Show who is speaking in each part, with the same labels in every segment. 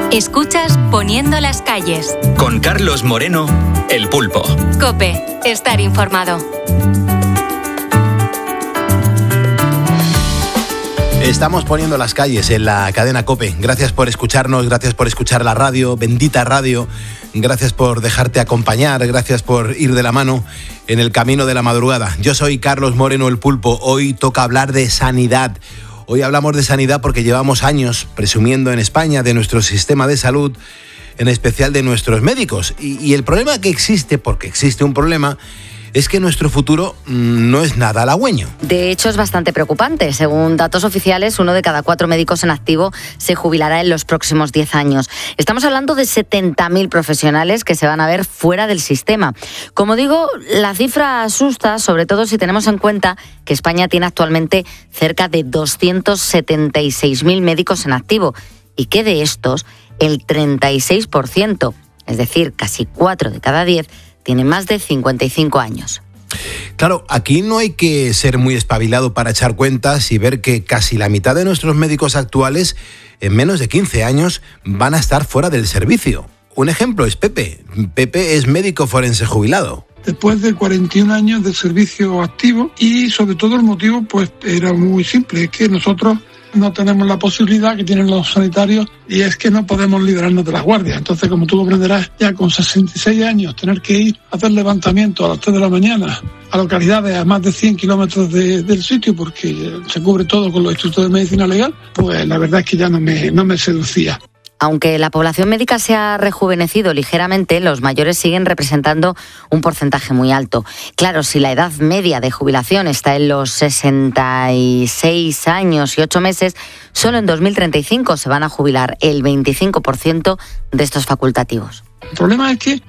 Speaker 1: Escuchas Poniendo las calles.
Speaker 2: Con Carlos Moreno, El Pulpo.
Speaker 1: COPE, estar informado.
Speaker 3: Estamos poniendo las calles en la cadena COPE. Gracias por escucharnos, gracias por escuchar la radio, bendita radio. Gracias por dejarte acompañar, gracias por ir de la mano en el camino de la madrugada. Yo soy Carlos Moreno, El Pulpo. Hoy toca hablar de sanidad. Hoy hablamos de sanidad porque llevamos años presumiendo en España de nuestro sistema de salud, en especial de nuestros médicos. Y el problema que existe, porque existe un problema, es que nuestro futuro no es nada halagüeño.
Speaker 4: De hecho, es bastante preocupante. Según datos oficiales, 1 de cada 4 médicos en activo se jubilará en los próximos 10 años. Estamos hablando de 70.000 profesionales que se van a ver fuera del sistema. Como digo, la cifra asusta, sobre todo si tenemos en cuenta que España tiene actualmente cerca de 276.000 médicos en activo y que de estos, el 36%, es decir, casi 4 de cada 10, tiene más de 55 años.
Speaker 3: Claro, aquí no hay que ser muy espabilado para echar cuentas y ver que casi la mitad de nuestros médicos actuales, en menos de 15 años, van a estar fuera del servicio. Un ejemplo es Pepe. Pepe es médico forense jubilado.
Speaker 5: Después de 41 años de servicio activo y sobre todo el motivo pues era muy simple, es que nosotros no tenemos la posibilidad que tienen los sanitarios y es que no podemos librarnos de las guardias. Entonces, como tú comprenderás, ya con 66 años tener que ir a hacer levantamiento a las 3 de la mañana a localidades a más de 100 kilómetros del sitio porque se cubre todo con los institutos de medicina legal, pues la verdad es que ya no me seducía.
Speaker 4: Aunque la población médica se ha rejuvenecido ligeramente, los mayores siguen representando un porcentaje muy alto. Claro, si la edad media de jubilación está en los 66 años y 8 meses, solo en 2035 se van a jubilar el 25% de estos facultativos.
Speaker 5: El problema es que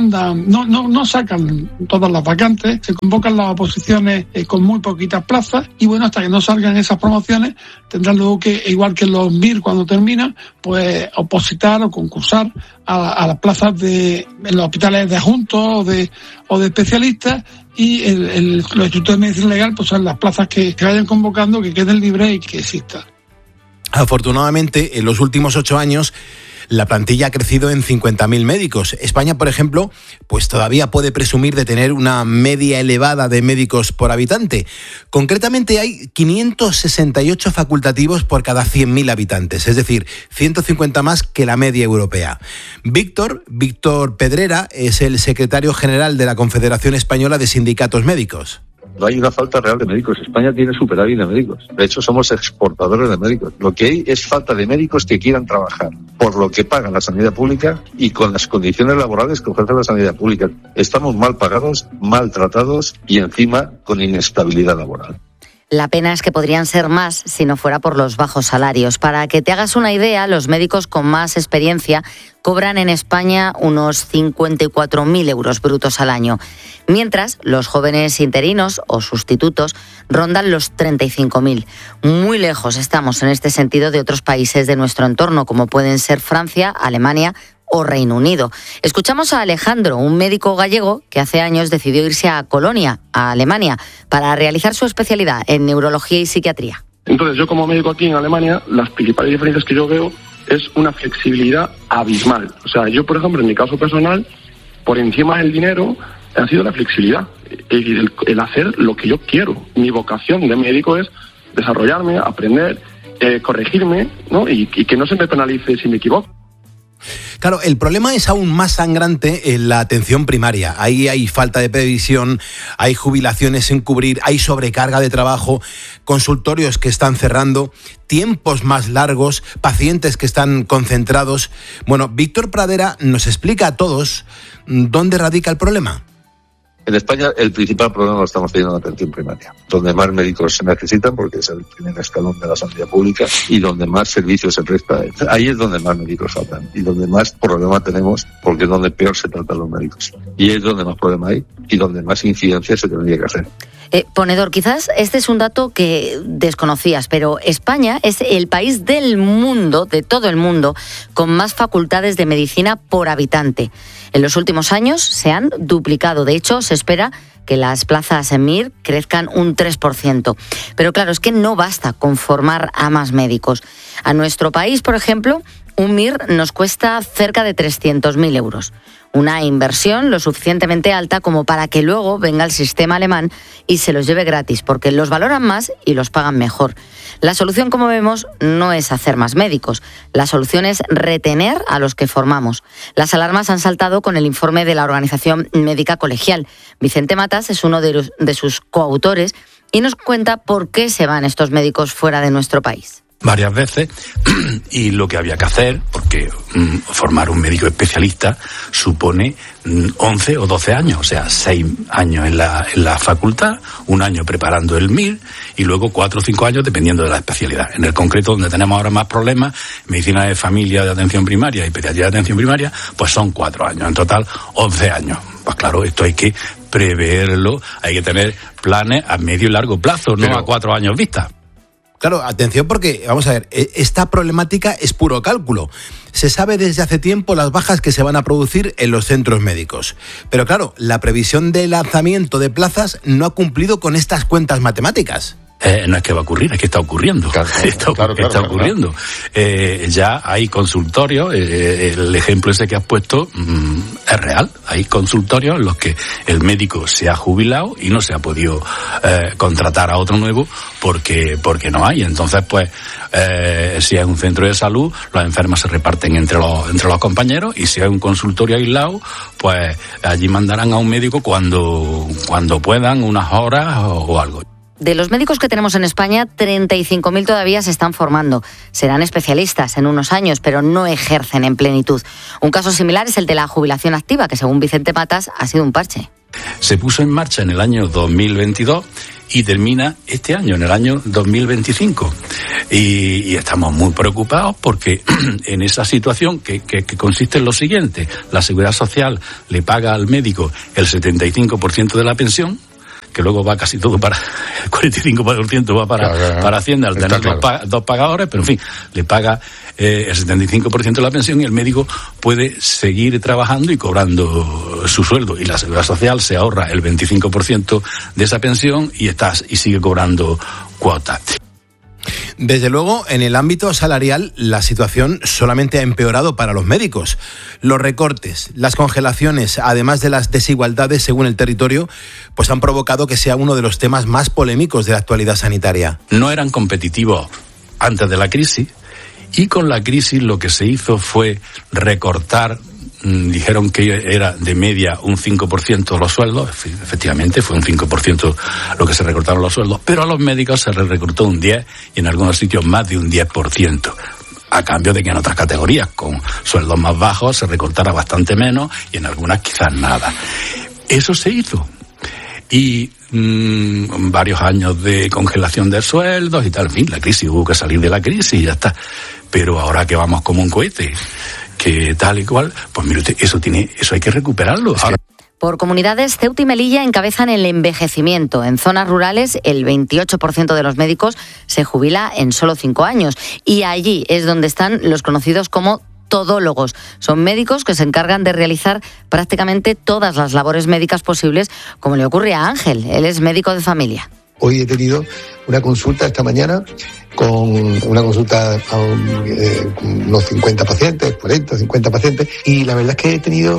Speaker 5: no sacan todas las vacantes, se convocan las oposiciones con muy poquitas plazas y bueno, hasta que no salgan esas promociones tendrán luego que, igual que los MIR cuando terminan, pues opositar o concursar a las plazas en los hospitales de adjuntos o de especialistas y los institutos de medicina legal pues son las plazas que vayan convocando, que queden libres y que existan.
Speaker 3: Afortunadamente, en los últimos 8 años, la plantilla ha crecido en 50.000 médicos. España, por ejemplo, pues todavía puede presumir de tener una media elevada de médicos por habitante. Concretamente hay 568 facultativos por cada 100.000 habitantes, es decir, 150 más que la media europea. Víctor Pedrera es el secretario general de la Confederación Española de Sindicatos Médicos.
Speaker 6: No hay una falta real de médicos. España tiene superávit de médicos. De hecho, somos exportadores de médicos. Lo que hay es falta de médicos que quieran trabajar por lo que paga la sanidad pública y con las condiciones laborales que ofrece la sanidad pública. Estamos mal pagados, mal tratados y encima con inestabilidad laboral.
Speaker 4: La pena es que podrían ser más si no fuera por los bajos salarios. Para que te hagas una idea, los médicos con más experiencia cobran en España unos 54.000 euros brutos al año, mientras los jóvenes interinos o sustitutos rondan los 35.000. Muy lejos estamos en este sentido de otros países de nuestro entorno, como pueden ser Francia, Alemania o Reino Unido. Escuchamos a Alejandro, un médico gallego que hace años decidió irse a Colonia, a Alemania, para realizar su especialidad en neurología y psiquiatría.
Speaker 7: Entonces, yo como médico aquí en Alemania, las principales diferencias que yo veo es una flexibilidad abismal. O sea, yo, por ejemplo, en mi caso personal, por encima del dinero, ha sido la flexibilidad, el hacer lo que yo quiero. Mi vocación de médico es desarrollarme, aprender, corregirme, ¿no? Y que no se me penalice si me equivoco.
Speaker 3: Claro, el problema es aún más sangrante en la atención primaria. Ahí hay falta de previsión, hay jubilaciones sin cubrir, hay sobrecarga de trabajo, consultorios que están cerrando, tiempos más largos, pacientes que están concentrados. Bueno, Víctor Pradera nos explica a todos dónde radica el problema.
Speaker 6: En España el principal problema lo estamos teniendo en la atención primaria, donde más médicos se necesitan porque es el primer escalón de la sanidad pública y donde más servicios se presta. Ahí es donde más médicos faltan y donde más problema tenemos porque es donde peor se tratan los médicos. Y es donde más problema hay y donde más incidencia se tendría que hacer.
Speaker 4: Ponedor, quizás este es un dato que desconocías, pero España es el país del mundo, de todo el mundo, con más facultades de medicina por habitante. En los últimos años se han duplicado. De hecho, se espera que las plazas en MIR crezcan un 3%. Pero claro, es que no basta con formar a más médicos. A nuestro país, por ejemplo, un MIR nos cuesta cerca de 300.000 euros. Una inversión lo suficientemente alta como para que luego venga el sistema alemán y se los lleve gratis, porque los valoran más y los pagan mejor. La solución, como vemos, no es hacer más médicos. La solución es retener a los que formamos. Las alarmas han saltado con el informe de la Organización Médica Colegial. Vicente Matas es uno de sus coautores y nos cuenta por qué se van estos médicos fuera de nuestro país.
Speaker 8: Varias veces, y lo que había que hacer, porque formar un médico especialista supone 11 o 12 años, o sea, 6 años en la facultad, 1 año preparando el MIR y luego 4 o 5 años dependiendo de la especialidad. En el concreto, donde tenemos ahora más problemas, medicina de familia de atención primaria y pediatría de atención primaria, pues son 4 años, en total 11 años. Pues claro, esto hay que preverlo, hay que tener planes a medio y largo plazo, no a 4 años vista.
Speaker 3: Claro, atención porque, vamos a ver, esta problemática es puro cálculo. Se sabe desde hace tiempo las bajas que se van a producir en los centros médicos. Pero claro, la previsión de lanzamiento de plazas no ha cumplido con estas cuentas matemáticas.
Speaker 8: No es que va a ocurrir, es que está ocurriendo. Claro, está ocurriendo. Ya hay consultorios, el ejemplo ese que has puesto es real. Hay consultorios en los que el médico se ha jubilado y no se ha podido contratar a otro nuevo porque no hay. Entonces, pues, si es un centro de salud, los enfermos se reparten entre los compañeros, y si es un consultorio aislado, pues allí mandarán a un médico cuando puedan, unas horas o algo.
Speaker 4: De los médicos que tenemos en España, 35.000 todavía se están formando. Serán especialistas en unos años, pero no ejercen en plenitud. Un caso similar es el de la jubilación activa, que según Vicente Matas ha sido un parche.
Speaker 8: Se puso en marcha en el año 2022 y termina este año, en el año 2025. Y estamos muy preocupados porque en esa situación que consiste en lo siguiente: la Seguridad Social le paga al médico el 75% de la pensión, que luego va casi todo para, el 45% va para Hacienda, al tener dos pagadores, pero en fin, le paga el 75% de la pensión, y el médico puede seguir trabajando y cobrando su sueldo, y la Seguridad Social se ahorra el 25% de esa pensión y sigue cobrando cuotas.
Speaker 3: Desde luego, en el ámbito salarial, la situación solamente ha empeorado para los médicos. Los recortes, las congelaciones, además de las desigualdades según el territorio, pues han provocado que sea uno de los temas más polémicos de la actualidad sanitaria.
Speaker 8: No eran competitivos antes de la crisis, y con la crisis lo que se hizo fue recortar. Dijeron que era de media un 5% los sueldos, efectivamente fue un 5% lo que se recortaron los sueldos, pero a los médicos se les recortó un 10% y en algunos sitios más de un 10%, a cambio de que en otras categorías con sueldos más bajos se recortara bastante menos y en algunas quizás nada. Eso se hizo. Y varios años de congelación de sueldos y tal, en fin, la crisis, hubo que salir de la crisis y ya está. Pero ahora que vamos como un cohete, que tal y cual, pues mire usted, eso hay que recuperarlo.
Speaker 4: Por comunidades, Ceuta y Melilla encabezan el envejecimiento. En zonas rurales, el 28% de los médicos se jubila en solo 5 años. Y allí es donde están los conocidos como todólogos. Son médicos que se encargan de realizar prácticamente todas las labores médicas posibles, como le ocurre a Ángel. Él es médico de familia.
Speaker 9: Hoy he tenido una consulta esta mañana con una consulta a unos 50 pacientes, 40, 50 pacientes, y la verdad es que he tenido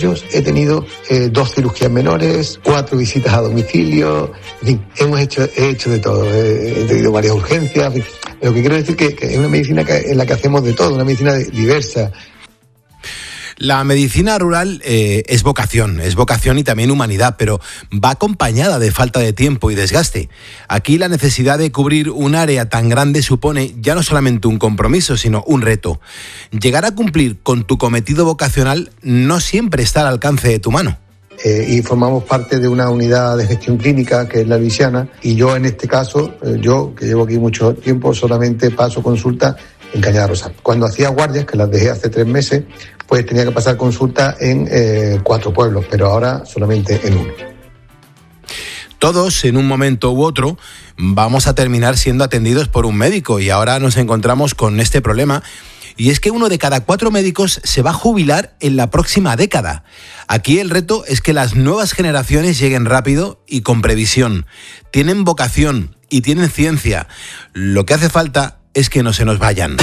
Speaker 9: 2 cirugías menores, 4 visitas a domicilio, en fin, he hecho de todo, he tenido varias urgencias, en fin. Lo que quiero decir que es una medicina en la que hacemos de todo, una medicina diversa.
Speaker 3: La medicina rural es vocación y también humanidad, pero va acompañada de falta de tiempo y desgaste. Aquí la necesidad de cubrir un área tan grande supone ya no solamente un compromiso, sino un reto. Llegar a cumplir con tu cometido vocacional no siempre está al alcance de tu mano.
Speaker 9: Y formamos parte de una unidad de gestión clínica que es la Luisiana, y yo en este caso, yo que llevo aquí mucho tiempo, solamente paso consulta en Cañada Rosal. Cuando hacía guardias, que las dejé hace 3 meses, pues tenía que pasar consulta en 4 pueblos, pero ahora solamente en 1.
Speaker 3: Todos, en un momento u otro, vamos a terminar siendo atendidos por un médico, y ahora nos encontramos con este problema Y es que 1 de cada 4 médicos se va a jubilar en la próxima década. Aquí el reto es que las nuevas generaciones lleguen rápido y con previsión. Tienen vocación y tienen ciencia. Lo que hace falta es que no se nos vayan.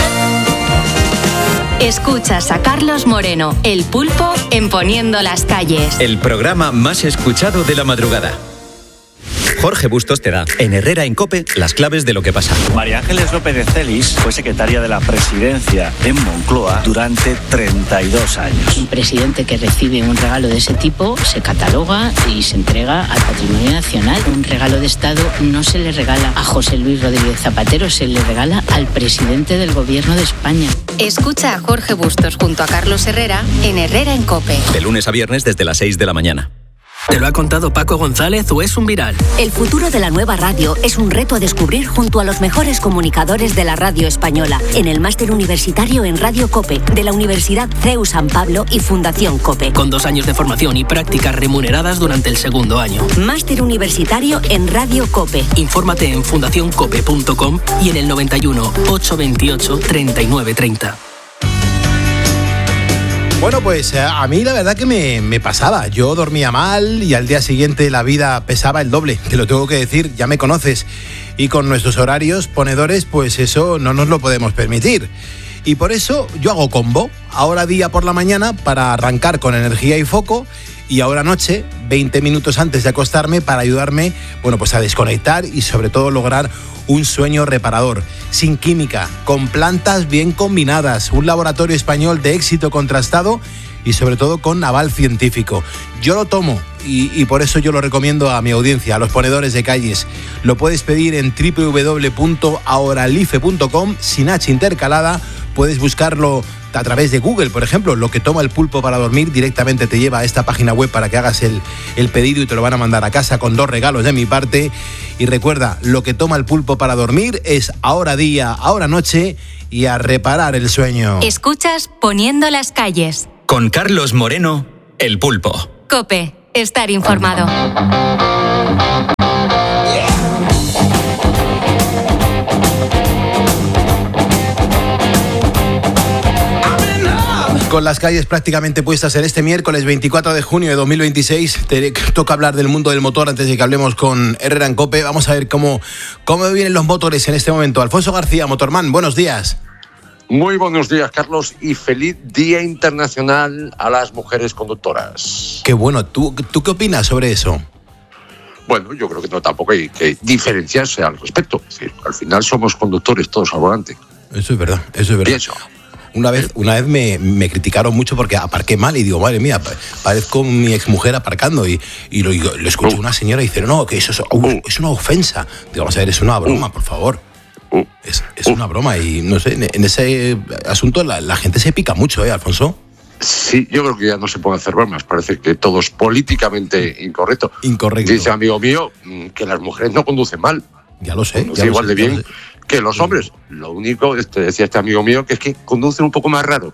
Speaker 1: Escuchas a Carlos Moreno, El Pulpo, en Poniendo las Calles.
Speaker 2: El programa más escuchado de la madrugada. Jorge Bustos te da, en Herrera en COPE, las claves de lo que pasa.
Speaker 10: María Ángeles López de Celis fue secretaria de la Presidencia en Moncloa durante 32 años.
Speaker 11: Un presidente que recibe un regalo de ese tipo se cataloga y se entrega al Patrimonio Nacional. Un regalo de Estado no se le regala a José Luis Rodríguez Zapatero, se le regala al presidente del Gobierno de España.
Speaker 1: Escucha a Jorge Bustos junto a Carlos Herrera en Herrera en COPE.
Speaker 2: De lunes a viernes desde las 6 de la mañana.
Speaker 12: ¿Te lo ha contado Paco González o es un viral?
Speaker 13: El futuro de la nueva radio es un reto a descubrir junto a los mejores comunicadores de la radio española en el Máster Universitario en Radio COPE de la Universidad CEU San Pablo y Fundación COPE.
Speaker 12: Con 2 años de formación y prácticas remuneradas durante el segundo año.
Speaker 13: Máster Universitario en Radio COPE.
Speaker 12: Infórmate en fundacioncope.com y en el 91 828 3930.
Speaker 3: Bueno, pues a mí la verdad que me pasaba. Yo dormía mal y al día siguiente la vida pesaba el doble. Te lo tengo que decir, ya me conoces. Y con nuestros horarios ponedores, pues eso no nos lo podemos permitir. Y por eso yo hago combo. Ahora día por la mañana para arrancar con energía y foco. Y ahora noche, 20 minutos antes de acostarme para ayudarme, bueno, pues a desconectar y sobre todo lograr un sueño reparador, sin química, con plantas bien combinadas, un laboratorio español de éxito contrastado y sobre todo con aval científico. Yo lo tomo y por eso yo lo recomiendo a mi audiencia, a los ponedores de calles. Lo puedes pedir en www.ahoralife.com sin H intercalada, puedes buscarlo a través de Google, por ejemplo, lo que toma el pulpo para dormir, directamente te lleva a esta página web para que hagas el pedido y te lo van a mandar a casa con 2 regalos de mi parte. Y recuerda, lo que toma el pulpo para dormir es ahora día, ahora noche y a reparar el sueño.
Speaker 1: Escuchas Poniendo las Calles.
Speaker 2: Con Carlos Moreno, El Pulpo.
Speaker 1: COPE, estar informado.
Speaker 3: Con las calles prácticamente puestas en este miércoles 24 de junio de 2026, toca hablar del mundo del motor antes de que hablemos con Herrera en COPE. Vamos a ver cómo vienen los motores en este momento. Alfonso García, Motorman, buenos días.
Speaker 14: Muy buenos días, Carlos, y feliz Día Internacional a las Mujeres Conductoras.
Speaker 3: Qué bueno. ¿Tú qué opinas sobre eso?
Speaker 14: Bueno, yo creo que no, tampoco hay que diferenciarse al respecto. Es decir, al final somos conductores todos al volante.
Speaker 3: Eso es verdad, eso es verdad.
Speaker 14: Pienso.
Speaker 3: Una vez me criticaron mucho porque aparqué mal y digo, madre mía, parezco mi exmujer aparcando y lo escuché una señora y dice, no, que eso es una ofensa. Digo, vamos a ver, es una broma, por favor. Es una broma y no sé, en ese asunto la gente se pica mucho, Alfonso.
Speaker 14: Sí, yo creo que ya no se pueden hacer bromas, parece que todo es políticamente incorrecto.
Speaker 3: Incorrecto.
Speaker 14: Dice amigo mío que las mujeres no conducen mal.
Speaker 3: Ya lo sé.
Speaker 14: Conducen igual de bien que los hombres. Lo único, decía este amigo mío, que es que conducen un poco más raro.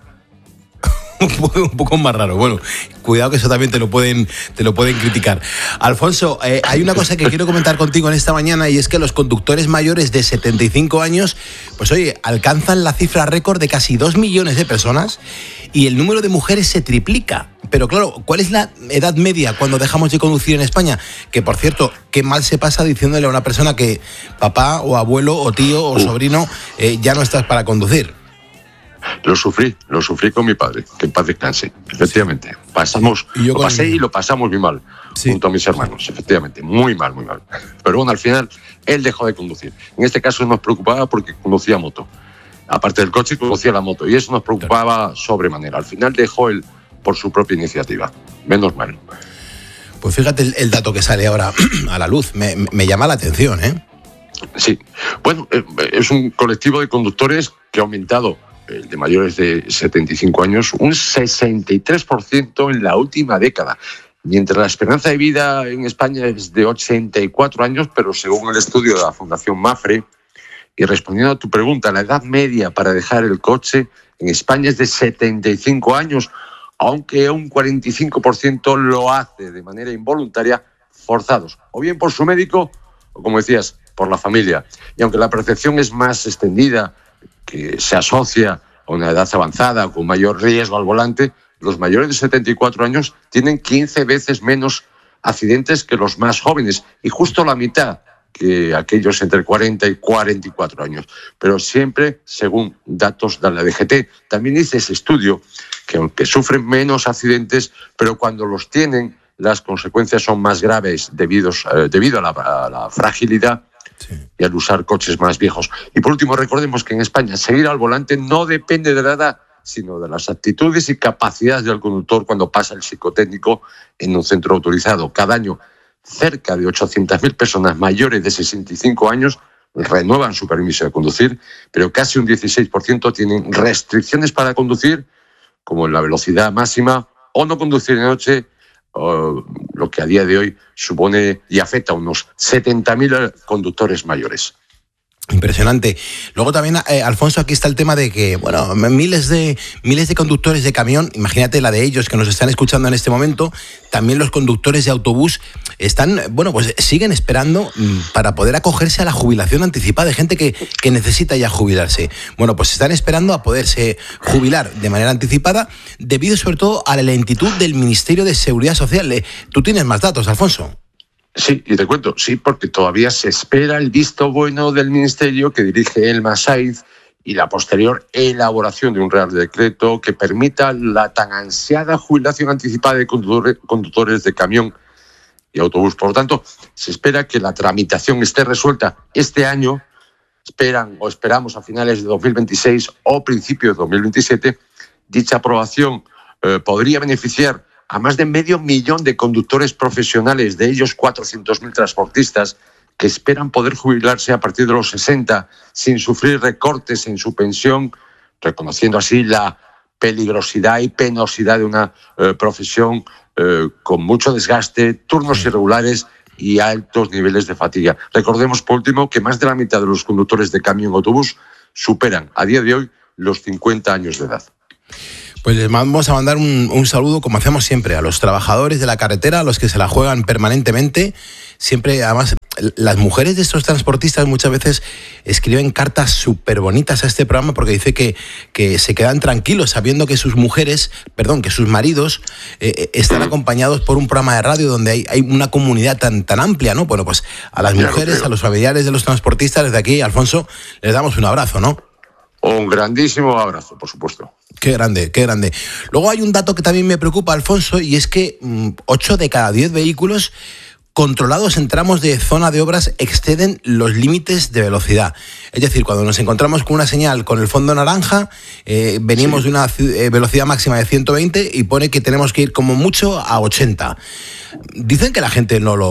Speaker 3: un poco más raro. Bueno, cuidado que eso también te lo pueden criticar. Alfonso, hay una cosa que quiero comentar contigo en esta mañana y es que los conductores mayores de 75 años, pues oye, alcanzan la cifra récord de casi 2 millones de personas y el número de mujeres se triplica. Pero claro, ¿cuál es la edad media cuando dejamos de conducir en España? Que por cierto, qué mal se pasa diciéndole a una persona que papá o abuelo o tío o sobrino ya no estás para conducir.
Speaker 14: Lo sufrí con mi padre, que en paz descanse, efectivamente. Lo pasamos muy mal, sí, junto a mis hermanos, efectivamente, muy mal. Pero bueno, al final, él dejó de conducir. En este caso nos preocupaba porque conducía moto. Aparte del coche, conducía la moto, y eso nos preocupaba sobremanera. Al final dejó él por su propia iniciativa, menos mal.
Speaker 3: Pues fíjate el dato que sale ahora a la luz, me llama la atención, ¿eh?
Speaker 14: Sí, bueno, es un colectivo de conductores que ha aumentado, el de mayores de 75 años, un 63% en la última década. Mientras la esperanza de vida en España es de 84 años, pero según el estudio de la Fundación Mafre, y respondiendo a tu pregunta, la edad media para dejar el coche en España es de 75 años, aunque un 45% lo hace de manera involuntaria, forzados, o bien por su médico, o como decías, por la familia. Y aunque la percepción es más extendida, que se asocia a una edad avanzada, con mayor riesgo al volante, los mayores de 74 años tienen 15 veces menos accidentes que los más jóvenes y justo la mitad que aquellos entre 40 y 44 años. Pero siempre según datos de la DGT. También dice ese estudio que aunque sufren menos accidentes, pero cuando los tienen, las consecuencias son más graves debido a la fragilidad y al usar coches más viejos. Y por último, recordemos que en España seguir al volante no depende de la edad, sino de las actitudes y capacidades del conductor cuando pasa el psicotécnico en un centro autorizado. Cada año, cerca de 800.000 personas mayores de 65 años renuevan su permiso de conducir, pero casi un 16% tienen restricciones para conducir, como en la velocidad máxima o no conducir de noche, lo que a día de hoy supone y afecta a unos 70.000 conductores mayores.
Speaker 3: Impresionante. Luego también, Alfonso, aquí está el tema de que, bueno, miles de conductores de camión, imagínate la de ellos que nos están escuchando en este momento, también los conductores de autobús están, bueno, pues siguen esperando para poder acogerse a la jubilación anticipada de gente que necesita ya jubilarse. Bueno, pues están esperando a poderse jubilar de manera anticipada debido sobre todo a la lentitud del Ministerio de Seguridad Social. ¿Tú tienes más datos, Alfonso?
Speaker 14: Sí, y te cuento, sí, porque todavía se espera el visto bueno del Ministerio que dirige Elma Saiz y la posterior elaboración de un Real Decreto que permita la tan ansiada jubilación anticipada de conductores de camión y autobús. Por lo tanto, se espera que la tramitación esté resuelta este año, esperamos a finales de 2026 o principios de 2027. Dicha aprobación podría beneficiar a más de 500.000 de conductores profesionales, de ellos 400.000 transportistas, que esperan poder jubilarse a partir de los 60 sin sufrir recortes en su pensión, reconociendo así la peligrosidad y penosidad de una profesión con mucho desgaste, turnos irregulares y altos niveles de fatiga. Recordemos, por último, que más de la mitad de los conductores de camión y autobús superan a día de hoy los 50 años de edad.
Speaker 3: Pues les vamos a mandar un saludo, como hacemos siempre, a los trabajadores de la carretera, a los que se la juegan permanentemente. Siempre, además, las mujeres de estos transportistas muchas veces escriben cartas súper bonitas a este programa porque dice que se quedan tranquilos sabiendo que sus maridos están acompañados por un programa de radio donde hay una comunidad tan amplia, ¿no? Bueno, pues a las mujeres, a los familiares de los transportistas, desde aquí, Alfonso, les damos un abrazo, ¿no?
Speaker 14: Un grandísimo abrazo, por supuesto.
Speaker 3: Qué grande, qué grande. Luego hay un dato que también me preocupa, Alfonso, y es que 8 de cada 10 vehículos controlados en tramos de zona de obras exceden los límites de velocidad. Es decir, cuando nos encontramos con una señal con el fondo naranja, venimos de una velocidad máxima de 120 y pone que tenemos que ir como mucho a 80. Dicen que la gente no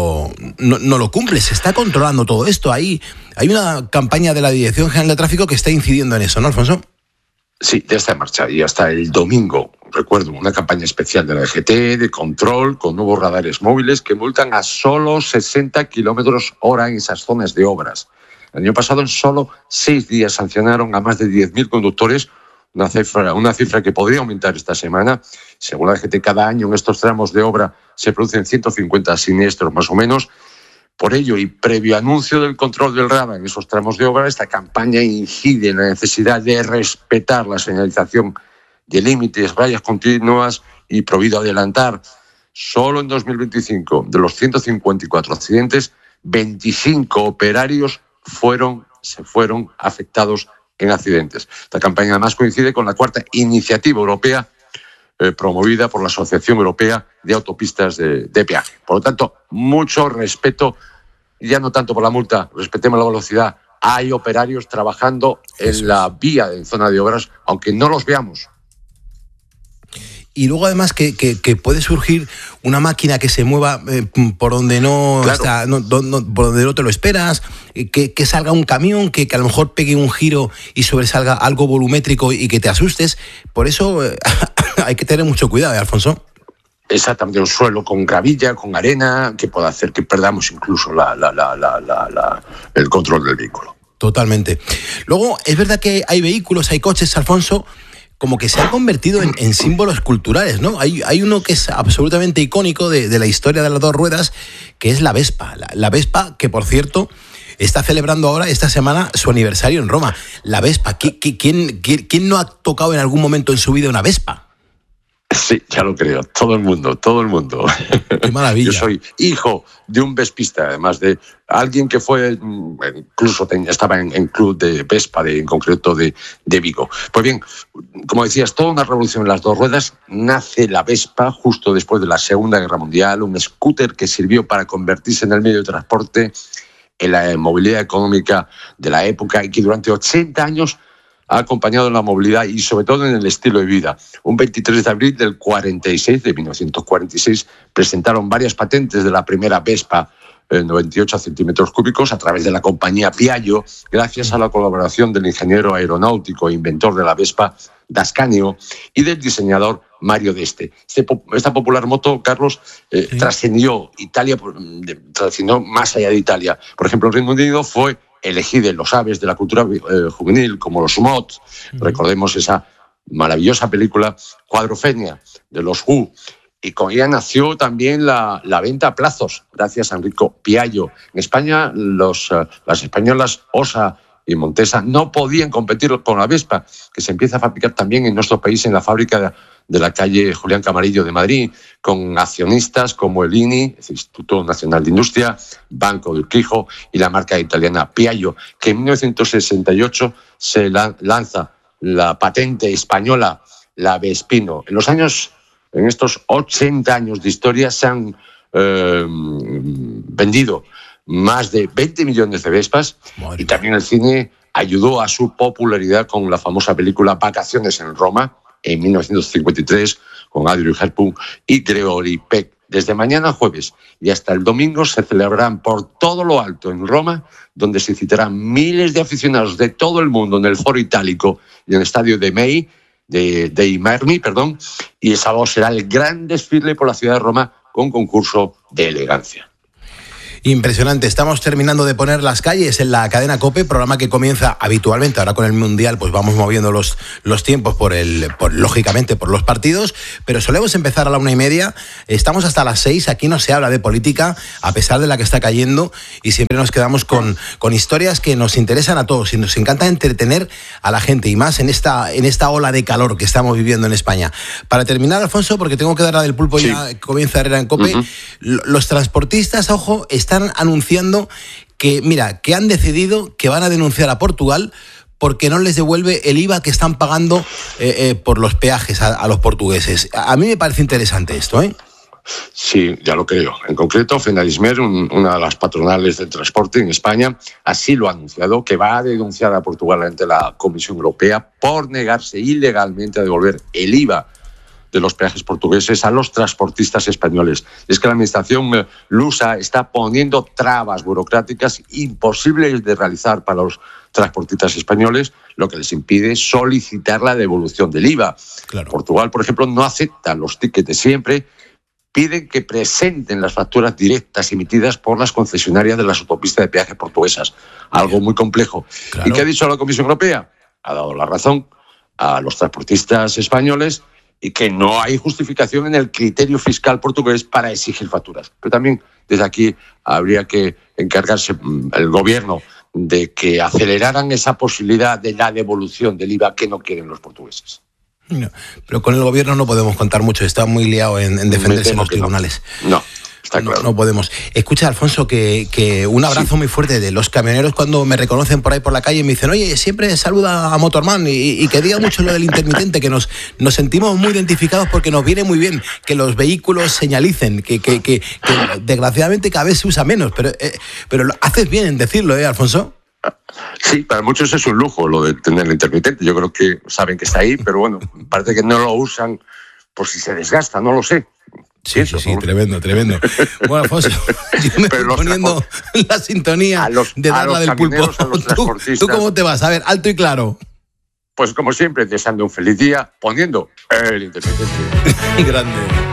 Speaker 3: lo cumple, se está controlando todo esto. Hay una campaña de la Dirección General de Tráfico que está incidiendo en eso, ¿no, Alfonso?
Speaker 14: Sí, ya está en marcha y hasta el domingo, recuerdo, una campaña especial de la DGT de control con nuevos radares móviles que multan a solo 60 kilómetros hora en esas zonas de obras. El año pasado, en solo 6 días, sancionaron a más de 10.000 conductores, una cifra que podría aumentar esta semana. Según la DGT, cada año en estos tramos de obra se producen 150 siniestros más o menos. Por ello, y previo anuncio del control del radar en esos tramos de obra, esta campaña incide en la necesidad de respetar la señalización de límites, rayas continuas y prohibido adelantar. Solo en 2025, de los 154 accidentes, 25 operarios se fueron afectados en accidentes. Esta campaña además coincide con la 4ª iniciativa europea promovida por la Asociación Europea de Autopistas de Peaje. Por lo tanto, mucho respeto, ya no tanto por la multa, respetemos la velocidad. Hay operarios trabajando en la vía en zona de obras, aunque no los veamos.
Speaker 3: Y luego además que puede surgir una máquina que se mueva por donde no está, por donde no te lo esperas, que salga un camión, que a lo mejor pegue un giro y sobresalga algo volumétrico y que te asustes. Por eso hay que tener mucho cuidado, Alfonso.
Speaker 14: Exactamente, un suelo con gravilla, con arena, que puede hacer que perdamos incluso el control del vehículo.
Speaker 3: Totalmente. Luego, es verdad que hay vehículos, hay coches, Alfonso, como que se han convertido en símbolos culturales, ¿no? Hay uno que es absolutamente icónico de la historia de las dos ruedas, que es la Vespa. La Vespa, que por cierto, está celebrando ahora, esta semana, su aniversario en Roma. La Vespa. ¿Quién no ha tocado en algún momento en su vida una Vespa?
Speaker 14: Sí, ya lo creo. Todo el mundo.
Speaker 3: Qué maravilla.
Speaker 14: Yo soy hijo de un vespista, además de alguien que fue, incluso estaba en club de Vespa, en concreto de Vigo. Pues bien, como decías, toda una revolución en las dos ruedas. Nace la Vespa justo después de la Segunda Guerra Mundial, un scooter que sirvió para convertirse en el medio de transporte, en la movilidad económica de la época y que durante 80 años ha acompañado en la movilidad y sobre todo en el estilo de vida. Un 23 de abril de 1946, presentaron varias patentes de la primera Vespa, 98 centímetros cúbicos, a través de la compañía Piaggio, gracias a la colaboración del ingeniero aeronáutico e inventor de la Vespa, D'Ascanio, y del diseñador Mario D'Este. Esta popular moto, Carlos, trascendió más allá de Italia. Por ejemplo, el Reino Unido fue elegida en los aves de la cultura juvenil, como los mods. Recordemos esa maravillosa película Cuadrofenia, de los Who. Y con ella nació también la venta a plazos, gracias a Enrico Piaggio. En España, las españolas Osa y Montesa no podían competir con la Vespa, que se empieza a fabricar también en nuestro país en la fábrica de la calle Julián Camarillo de Madrid, con accionistas como el INI, el Instituto Nacional de Industria, Banco de Urquijo y la marca italiana Piaggio, que en 1968 se lanza la patente española, la Vespino. En estos 80 años de historia se han vendido más de 20 millones de Vespas. Y también el cine ayudó a su popularidad con la famosa película Vacaciones en Roma, en 1953, con Audrey Hepburn y Gregory Peck. Desde mañana jueves y hasta el domingo se celebrarán por todo lo alto en Roma, donde se citarán miles de aficionados de todo el mundo en el Foro Itálico y en el estadio de Marmi, y el sábado será el gran desfile por la ciudad de Roma con concurso de elegancia.
Speaker 3: Impresionante. Estamos terminando de poner las calles en la cadena COPE, programa que comienza habitualmente. Ahora con el Mundial pues vamos moviendo los tiempos lógicamente por los partidos, pero solemos empezar a la 1:30. Estamos hasta las 6. Aquí no se habla de política, a pesar de la que está cayendo, y siempre nos quedamos con historias que nos interesan a todos y nos encanta entretener a la gente, y más en esta ola de calor que estamos viviendo en España. Para terminar, Alfonso, porque tengo que dar la del pulpo, sí. Ya comienza Herrera en COPE. Los transportistas, ojo, están anunciando que han decidido que van a denunciar a Portugal porque no les devuelve el IVA que están pagando por los peajes a los portugueses. A mí me parece interesante esto, ¿eh?
Speaker 14: Sí, ya lo creo. En concreto, Fenadismer, una de las patronales del transporte en España, así lo ha anunciado, que va a denunciar a Portugal ante la Comisión Europea por negarse ilegalmente a devolver el IVA de los peajes portugueses a los transportistas españoles. Es que la administración lusa está poniendo trabas burocráticas imposibles de realizar para los transportistas españoles, lo que les impide solicitar la devolución del IVA. Claro. Portugal, por ejemplo, no acepta los tickets de siempre, piden que presenten las facturas directas emitidas por las concesionarias de las autopistas de peaje portuguesas. Algo muy complejo. Claro. ¿Y qué ha dicho la Comisión Europea? Ha dado la razón a los transportistas españoles y que no hay justificación en el criterio fiscal portugués para exigir facturas. Pero también desde aquí habría que encargarse el gobierno de que aceleraran esa posibilidad de la devolución del IVA que no quieren los portugueses.
Speaker 3: No, pero con el gobierno no podemos contar mucho, está muy liado en defenderse en los tribunales.
Speaker 14: No. Está claro.
Speaker 3: No podemos. Escucha, Alfonso, que un abrazo muy fuerte de los camioneros cuando me reconocen por ahí por la calle y me dicen, oye, siempre saluda a Motorman y que diga mucho lo del intermitente, que nos sentimos muy identificados porque nos viene muy bien que los vehículos señalicen, que desgraciadamente cada vez se usa menos, pero lo haces bien en decirlo, Alfonso.
Speaker 14: Sí, para muchos es un lujo lo de tener el intermitente. Yo creo que saben que está ahí, pero bueno, parece que no lo usan por si se desgasta, no lo sé.
Speaker 3: Sí, tremendo. Bueno, Alfonso, yo me estoy poniendo la sintonía de darla del pulpo. ¿Tú cómo te vas? A ver, alto y claro.
Speaker 14: Pues como siempre, deseando un feliz día, poniendo el intermitente.
Speaker 3: Grande.